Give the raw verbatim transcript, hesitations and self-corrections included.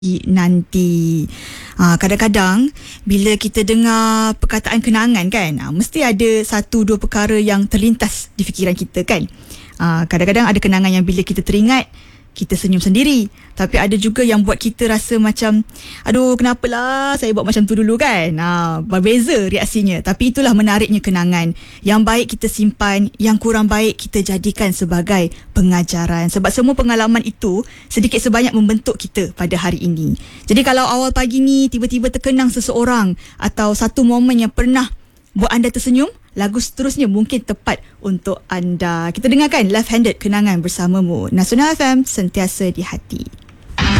nanti. Ha, kadang-kadang bila kita dengar perkataan kenangan kan, ha, mesti ada satu dua perkara yang terlintas di fikiran kita kan. Ha, kadang-kadang ada kenangan yang bila kita teringat, kita senyum sendiri. Tapi ada juga yang buat kita rasa macam, aduh kenapalah saya buat macam tu dulu kan. Ha, berbeza reaksinya. Tapi itulah menariknya kenangan. Yang baik kita simpan, yang kurang baik kita jadikan sebagai pengajaran. Sebab semua pengalaman itu sedikit sebanyak membentuk kita pada hari ini. Jadi kalau awal pagi ni tiba-tiba terkenang seseorang atau satu momen yang pernah buat anda tersenyum, lagu seterusnya mungkin tepat untuk anda. Kita dengarkan Left Handed, kenangan bersamamu. Nasional F M, sentiasa di hati.